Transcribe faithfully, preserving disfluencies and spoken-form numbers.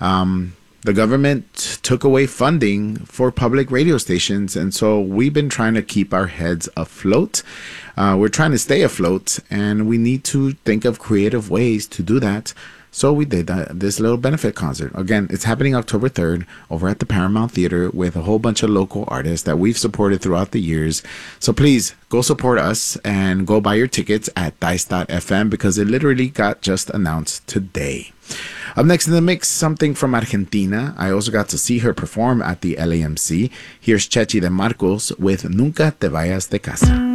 Um, the government took away funding for public radio stations, and so we've been trying to keep our heads afloat. Uh, we're trying to stay afloat, and we need to think of creative ways to do that. So we did that, this little benefit concert. Again, it's happening October third over at the Paramount Theater with a whole bunch of local artists that we've supported throughout the years. So please go support us and go buy your tickets at dice dot f m because it literally got just announced today. Up next in the mix, something from Argentina. I also got to see her perform at the L A M C. Here's Chechi de Marcos with Nunca Te Vayas de Casa.